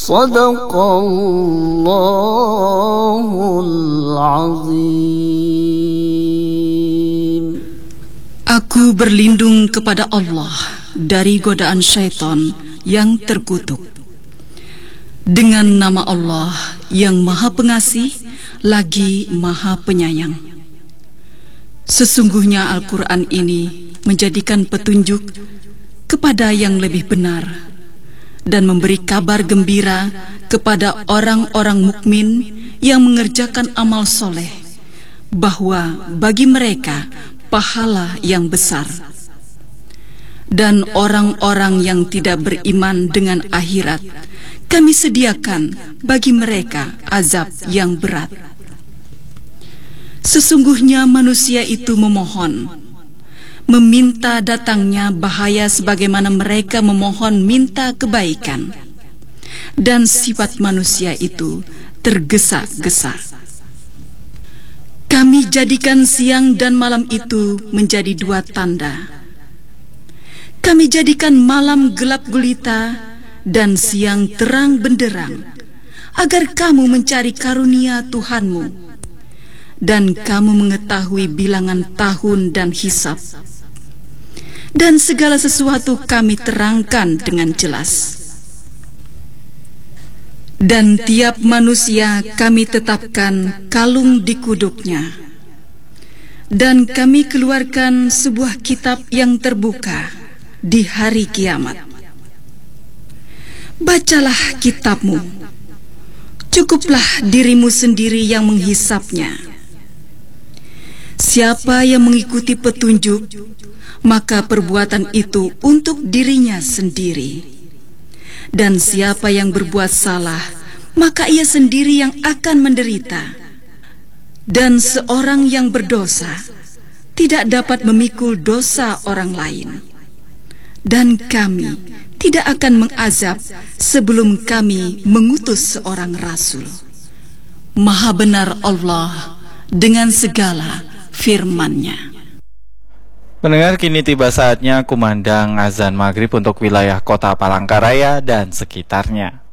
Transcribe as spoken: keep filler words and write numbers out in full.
Sadaqallahul azim. Aku berlindung kepada Allah dari godaan syaitan yang terkutuk. Dengan nama Allah yang Maha Pengasih lagi Maha Penyayang. Sesungguhnya Al-Quran ini menjadikan petunjuk kepada yang lebih benar dan memberi kabar gembira kepada orang-orang mukmin yang mengerjakan amal soleh, bahwa bagi mereka pahala yang besar. Dan orang-orang yang tidak beriman dengan akhirat, kami sediakan bagi mereka azab yang berat. Sesungguhnya manusia itu memohon, meminta datangnya bahaya sebagaimana mereka memohon minta kebaikan. Dan sifat manusia itu tergesa-gesa. Kami jadikan siang dan malam itu menjadi dua tanda. Kami jadikan malam gelap gulita dan siang terang benderang, agar kamu mencari karunia Tuhanmu dan kamu mengetahui bilangan tahun dan hisab. Dan segala sesuatu kami terangkan dengan jelas. Dan tiap manusia kami tetapkan kalung di kuduknya. Dan kami keluarkan sebuah kitab yang terbuka di hari kiamat. Bacalah kitabmu. Cukuplah dirimu sendiri yang menghisapnya. Siapa yang mengikuti petunjuk, maka perbuatan itu untuk dirinya sendiri. Dan siapa yang berbuat salah, maka ia sendiri yang akan menderita. Dan seorang yang berdosa tidak dapat memikul dosa orang lain. Dan kami tidak akan mengazab sebelum kami mengutus seorang rasul. Maha benar Allah dengan segala firman-Nya. Pendengar, kini tiba saatnya kumandang azan maghrib untuk wilayah kota Palangkaraya dan sekitarnya.